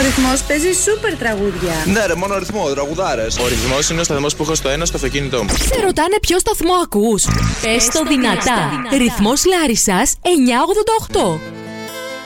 Ρυθμός παίζει σούπερ τραγούδια. Ναι, ρε, μόνο ρυθμό, τραγουδάρες. Ο ρυθμός είναι ο σταθμός που έχω στο ένα στο αυτοκίνητό μου. Σε ρωτάνε ποιο σταθμό ακούς? Πες το δυνατά. Ρυθμός Λάρισσας 988.